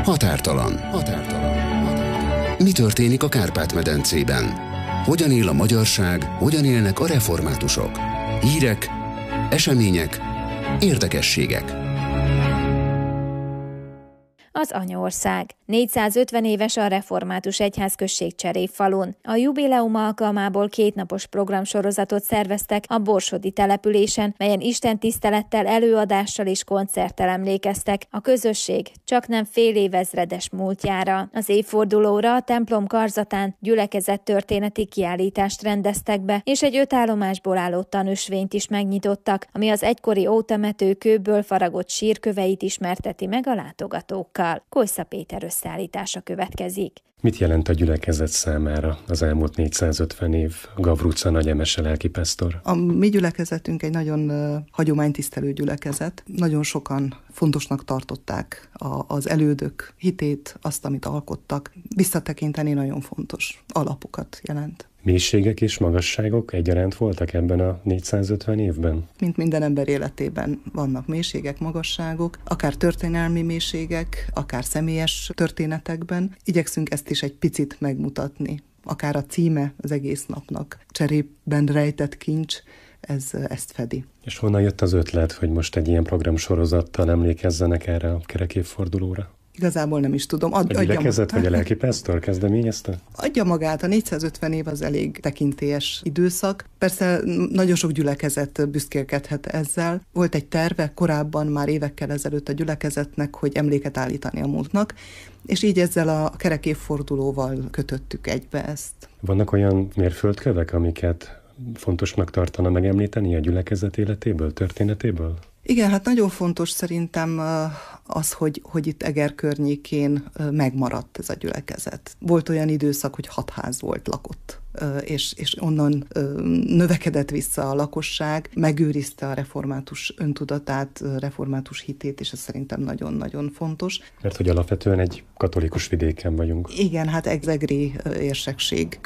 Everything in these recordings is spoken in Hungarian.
Határtalan. Mi történik a Kárpát-medencében? Hogyan él a magyarság, hogyan élnek a reformátusok? Hírek, események, érdekességek. Az anyaország. 450 éves a református egyházközség Cserépfalun. A jubileum alkalmából 2 napos programsorozatot szerveztek a borsodi településen, melyen istentisztelettel, előadással és koncerttel emlékeztek a közösség csaknem fél évezredes múltjára. Az évfordulóra a templom karzatán gyülekezettörténeti kiállítást rendeztek be, és egy 5 állomásból álló tanösvényt is megnyitottak, ami az egykori ótemető kőből faragott sírköveit ismerteti meg a látogatókkal. Kojsza Péter összeállítása következik. Mit jelent a gyülekezet számára az elmúlt 450 év? Gavruca Nagy Emese lelkipásztor. A mi gyülekezetünk egy nagyon hagyománytisztelő gyülekezet. Nagyon sokan fontosnak tartották az elődök hitét, azt, amit alkottak. Visszatekinteni nagyon fontos alapokat jelent. Mélységek és magasságok egyaránt voltak ebben a 450 évben? Mint minden ember életében vannak mélységek, magasságok, akár történelmi mélységek, akár személyes történetekben. Igyekszünk ezt is egy picit megmutatni. Akár a címe az egész napnak, Cserépben rejtett kincs, ezt fedi. És honnan jött az ötlet, hogy most egy ilyen programsorozattal emlékezzenek erre a kerekévfordulóra? Igazából nem is tudom. A gyülekezet vagy a lelkipásztor kezdeményezte? Adja magát, a 450 év az elég tekintélyes időszak. Persze nagyon sok gyülekezet büszkélkedhet ezzel. Volt egy terve korábban, már évekkel ezelőtt a gyülekezetnek, hogy emléket állítani a múltnak, és így ezzel a kerekévfordulóval kötöttük egybe ezt. Vannak olyan mérföldkövek, amiket fontosnak tartana megemlíteni a gyülekezet életéből, történetéből? Igen, hát nagyon fontos szerintem az, hogy itt Eger környékén megmaradt ez a gyülekezet. Volt olyan időszak, hogy 6 ház volt lakott, és onnan növekedett vissza a lakosság, megőrizte a református öntudatát, református hitét, és ez szerintem nagyon-nagyon fontos. Mert hogy alapvetően egy katolikus vidéken vagyunk. Igen, hát egri érsekség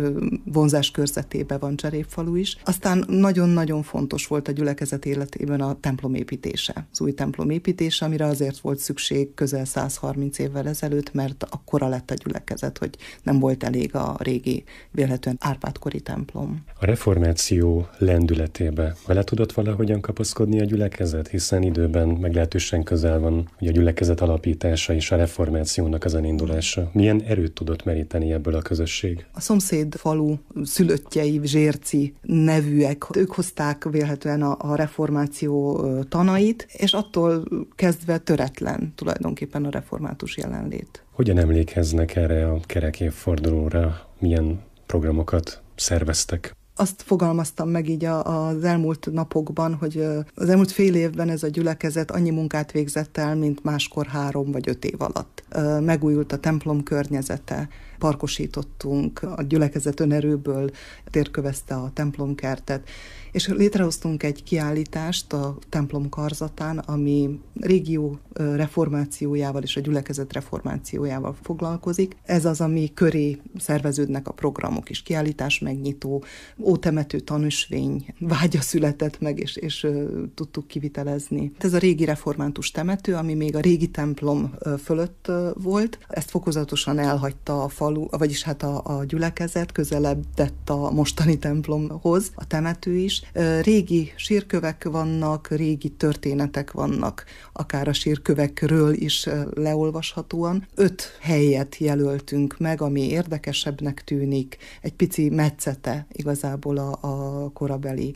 vonzás körzetében van Cserépfalu is. Aztán nagyon-nagyon fontos volt a gyülekezet életében a templom építése, az új templom építése, amire azért volt szükség közel 130 évvel ezelőtt, mert akkora lett a gyülekezet, hogy nem volt elég a régi, vélhetően Árpád-kori templom. A reformáció lendületébe bele tudott valahogyan kapaszkodni a gyülekezet, hiszen időben meglehetősen közel van ugye a gyülekezet alapítása és a reformációnak az elindulása. Milyen erőt tudott meríteni ebből a közösség? A szomszéd falu szülöttjei, Zsérci nevűek, ők hozták vélhetően a reformáció tanait, és attól kezdve töretlen tulajdonképpen a református jelenlét. Hogyan emlékeznek erre a kerekévfordulóra? Milyen programokat szerveztek? Azt fogalmaztam meg így az elmúlt napokban, hogy az elmúlt fél évben ez a gyülekezet annyi munkát végzett el, mint máskor 3 vagy 5 év alatt. Megújult a templom környezete, parkosítottunk, a gyülekezet önerőből térkövezte a templomkertet, és létrehoztunk egy kiállítást a templom karzatán, ami régió reformációjával és a gyülekezet reformációjával foglalkozik. Ez az, ami köré szerveződnek a programok is. Kiállítás megnyitó, ótemető tanösvény vágya született meg, és tudtuk kivitelezni. Ez a régi református temető, ami még a régi templom fölött volt. Ezt fokozatosan elhagyta a falu, vagyis hát a gyülekezet, közelebb tett a mostani templomhoz, a temető is. Régi sírkövek vannak, régi történetek vannak, akár a sírkövekről is leolvashatóan. 5 helyet jelöltünk meg, ami érdekesebbnek tűnik, egy pici metszete igazából a korabeli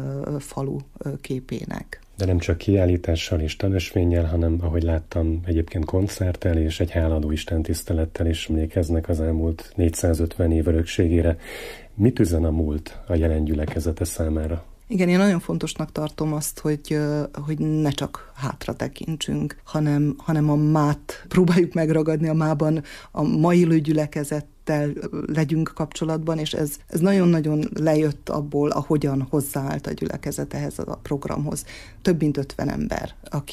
falu képének. De nem csak kiállítással és tanösvénnyel, hanem, ahogy láttam, egyébként koncerttel és egy háladó istentisztelettel is emlékeznek az elmúlt 450 év örökségére. Mit üzen a múlt a jelen gyülekezete számára? Igen, én nagyon fontosnak tartom azt, hogy ne csak hátra tekintsünk, hanem a mát próbáljuk megragadni, a mában a mai élő gyülekezettel legyünk kapcsolatban, és ez nagyon-nagyon lejött abból, ahogyan hozzáállt a gyülekezet ehhez a programhoz. Több mint 50 ember,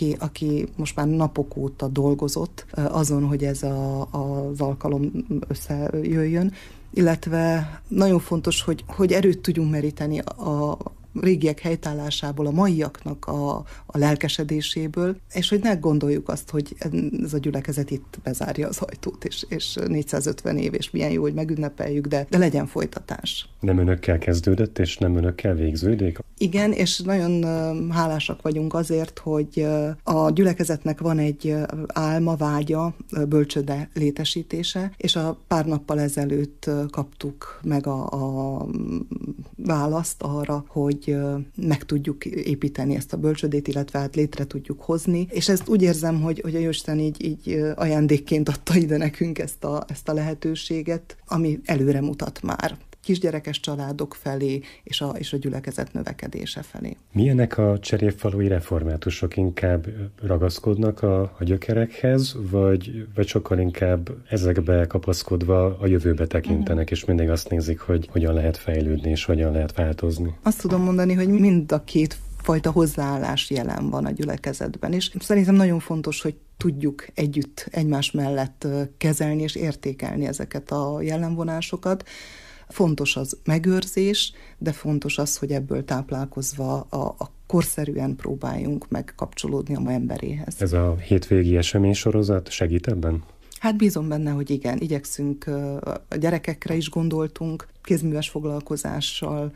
aki most már napok óta dolgozott azon, hogy ez az alkalom összejöjjön, illetve nagyon fontos, hogy erőt tudjunk meríteni régiek helytállásából, a maiaknak a lelkesedéséből, és hogy ne gondoljuk azt, hogy ez a gyülekezet itt bezárja az ajtót, és 450 év, és milyen jó, hogy megünnepeljük, de legyen folytatás. Nem önökkel kezdődött, és nem önökkel végződik? Igen, és nagyon hálásak vagyunk azért, hogy a gyülekezetnek van egy álma, vágya, bölcsőde létesítése, és a pár nappal ezelőtt kaptuk meg a választ arra, hogy meg tudjuk építeni ezt a bölcsődét, illetve hát létre tudjuk hozni, és ezt úgy érzem, hogy a Jóisten így ajándékként adta ide nekünk ezt a lehetőséget, ami előre mutat már kisgyerekes családok felé, és a gyülekezet növekedése felé. Milyenek a cserépfalui reformátusok? Inkább ragaszkodnak a gyökerekhez, vagy sokkal inkább ezekbe kapaszkodva a jövőbe tekintenek, és mindig azt nézik, hogy hogyan lehet fejlődni, és hogyan lehet változni? Azt tudom mondani, hogy mind a két fajta hozzáállás jelen van a gyülekezetben, és szerintem nagyon fontos, hogy tudjuk együtt egymás mellett kezelni és értékelni ezeket a jellemvonásokat. Fontos az megőrzés, de fontos az, hogy ebből táplálkozva a korszerűen próbáljunk megkapcsolódni a ma emberéhez. Ez a hétvégi eseménysorozat segít ebben? Hát bízom benne, hogy igen. Igyekszünk, a gyerekekre is gondoltunk, kézműves foglalkozással,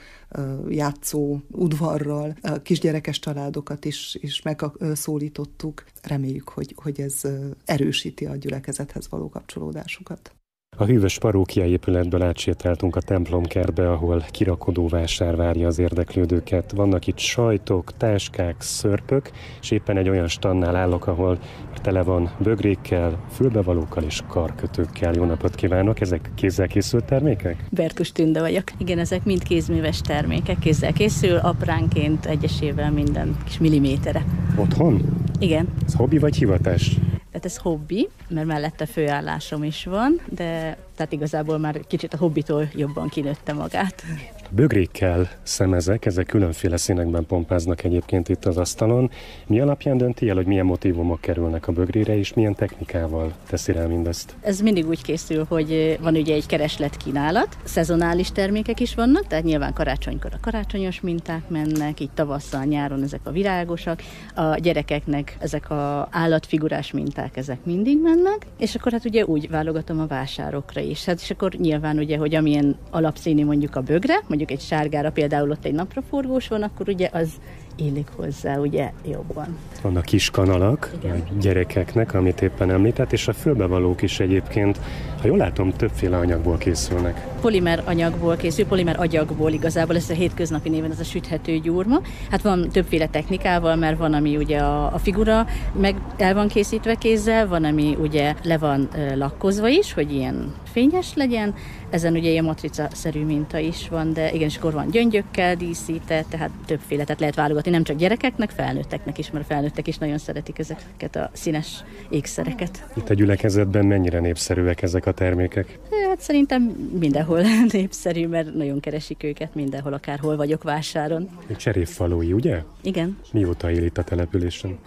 játszó udvarral, kisgyerekes családokat is megszólítottuk. Reméljük, hogy ez erősíti a gyülekezethez való kapcsolódásukat. A hűvös parókia épületből átsétáltunk a templomkertbe, ahol kirakodóvásár várja az érdeklődőket. Vannak itt sajtok, táskák, szörpök, és éppen egy olyan standnál állok, ahol tele van bögrékkel, fülbevalókkal és karkötőkkel. Jó napot kívánok! Ezek kézzel készült termékek? Bertus Tünde vagyok. Igen, ezek mind kézműves termékek, kézzel készül, apránként, egyesével minden kis milliméterre. Otthon? Igen. Ez hobbi vagy hivatás? Tehát ez hobbi, mert mellette főállásom is van, de tehát igazából már kicsit a hobbitól jobban kinőtte magát. Bögrékkel szemezek, ezek különféle színekben pompáznak egyébként itt az asztalon. Mi alapján dönti el, hogy milyen motívumok kerülnek a bögrére, és milyen technikával teszi rá mindezt? Ez mindig úgy készül, hogy van ugye egy keresletkínálat, szezonális termékek is vannak, tehát nyilván karácsonykor a karácsonyos minták mennek, így tavasszal, nyáron ezek a virágosak, a gyerekeknek ezek az állatfigurás minták, ezek mindig mennek, és akkor hát ugye úgy válogatom a vásárokra is. Hát és akkor nyilván ugye, hogy amilyen alapszínű mondjuk a bögre, mondjuk egy sárgára például ott egy napraforgós van, akkor ugye az illik hozzá, ugye jobban. Vannak kis kanalak a gyerekeknek, amit éppen említett, és a fülbevalók is egyébként, ha jól látom, többféle anyagból készülnek. Polimer anyagból készül, polimer agyagból igazából, ez a hétköznapi néven ez a süthető gyúrma. Hát van többféle technikával, mert van, ami ugye a figura meg el van készítve kézzel, van, ami ugye le van lakkozva is, hogy ilyen fényes legyen. Ezen ugye ilyen matrica-szerű minta is van, de igen, és akkor van gyöngyökkel díszített, tehát többféle, tehát lehet válogatni nem csak gyerekeknek, felnőtteknek is, mert a felnőttek is nagyon szeretik ezeket a színes ékszereket. Itt a gyülekezetben mennyire népszerűek ezek a termékek? Hát szerintem mindenhol népszerű, mert nagyon keresik őket mindenhol, akárhol vagyok vásáron. Cserépfalui, ugye? Igen. Mióta él itt a településen?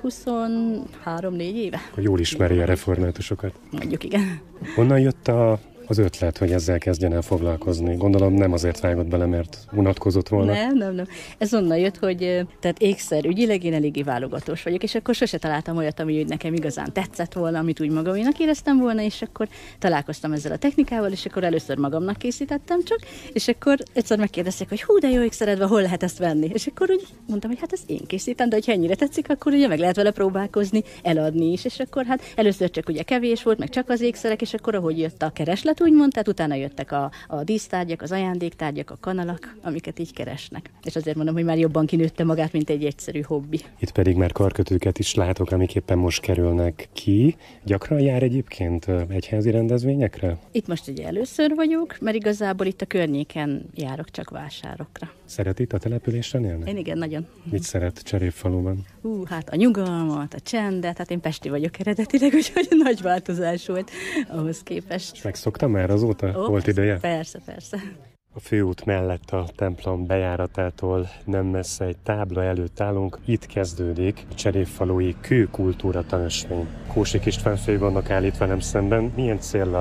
23-4 éve. Jól ismeri a reformátusokat. Mondjuk igen. Honnan jött az ötlet, hogy ezzel kezdjen el foglalkozni? Gondolom nem azért vágott bele, mert unatkozott volna. Nem. Ez onnan jött, hogy tehát ékszerügyileg én eléggé válogatós vagyok, és akkor sose találtam olyat, ami nekem igazán tetszett volna, amit úgy magaménak éreztem volna, és akkor találkoztam ezzel a technikával, és akkor először magamnak készítettem csak, és akkor egyszer megkérdezték, hogy hú, de jó ékszered van, hol lehet ezt venni? És akkor úgy mondtam, hogy hát ezt én készítem, de hogyha ennyire tetszik, akkor ugye meg lehet vele próbálkozni, eladni is, és akkor hát először csak ugye kevés volt, meg csak az ékszerek, és akkor ahogy jött a kereslet, úgymond, tehát utána jöttek a dísztárgyak, az ajándéktárgyak, a kanalak, amiket így keresnek. És azért mondom, hogy már jobban kinőtte magát, mint egy egyszerű hobbi. Itt pedig már karkötőket is látok, amik éppen most kerülnek ki. Gyakran jár egyébként egyházi rendezvényekre? Itt most ugye először vagyok, mert igazából itt a környéken járok csak vásárokra. Szeret itt a településen élni? Én igen, nagyon. Mit szeret Cserépfaluban? Hát a nyugalmat, a csendet, hát én pesti vagyok eredetileg, úgyhogy nagy változás volt ahhoz képest. És megszoktam már azóta? Volt ideje? Persze. A főút mellett a templom bejáratától nem messze egy tábla előtt állunk. Itt kezdődik a Cserépfalui kőkultúra tanösvény. Kósik István főgondnok állít velem szemben. Milyen céllal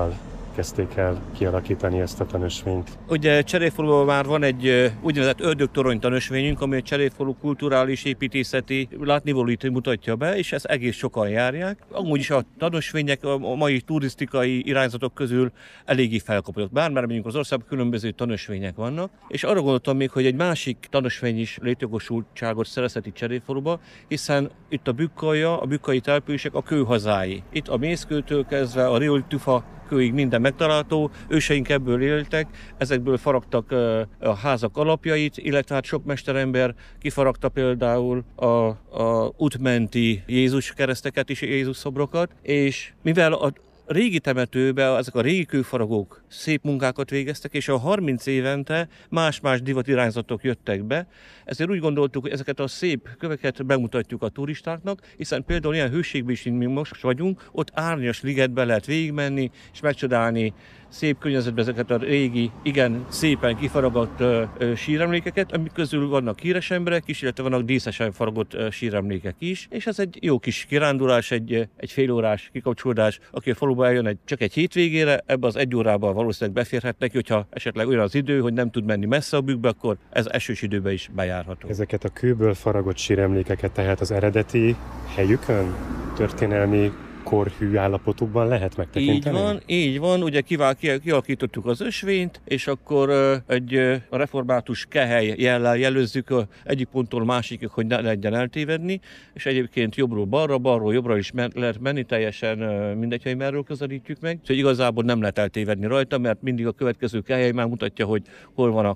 kezdték el kialakítani ezt a tanösvényt? Ugye Cserépfaluban már van egy úgynevezett ördögtorony tanösvényünk, ami a Cserépfalu kulturális építészeti látnivalóit mutatja be, és ezt egész sokan járják. Amúgy is a tanösvények a mai turisztikai irányzatok közül eléggé felkapott. Bármár megyünk az országban, különböző tanösvények vannak, és arra gondoltam még, hogy egy másik tanösvény is létjogosultságot szerezheti Cserépfaluba, hiszen itt a bükkai települések a kőhazái. Itt a Mészkőtől kezdve a Rioli-Tufa kőig minden megtalálható, őseink ebből éltek, ezekből faragtak a házak alapjait, illetve hát sok mesterember kifaragta például a útmenti Jézus kereszteket és Jézus szobrokat, és mivel a régi temetőben ezek a régi kőfaragók szép munkákat végeztek, és a 30 évente más-más divatirányzatok jöttek be, ezért úgy gondoltuk, hogy ezeket a szép köveket bemutatjuk a turistáknak, hiszen például ilyen hőségben is, mint mi most vagyunk, ott árnyas ligetben lehet végigmenni, és megcsodálni szép környezetben ezeket a régi, igen szépen kifaragott síremlékeket, amik közül vannak híres emberek is, illetve vannak díszesen faragott síremlékek is, és ez egy jó kis kirándulás, egy félórás kikapcsolódás, aki a faluba eljön csak egy hétvégére, ebbe az 1 órában valószínűleg beférhet neki, hogyha esetleg olyan az idő, hogy nem tud menni messze a bükkbe, akkor ez esős időben is bejárható. Ezeket a kőből faragott síremlékeket tehát az eredeti helyükön, történelmi korhű állapotukban lehet megtekinteni? Így van, ugye kialakítottuk az ösvényt, és akkor egy református kehely jellel jelözzük egyik ponttól másikig, hogy ne legyen eltévedni, és egyébként jobbról balra, balról jobbra is lehet menni, teljesen mindegy, hogy merről közelítjük meg, úgyhogy igazából nem lehet eltévedni rajta, mert mindig a következő kehely már mutatja, hogy hol van a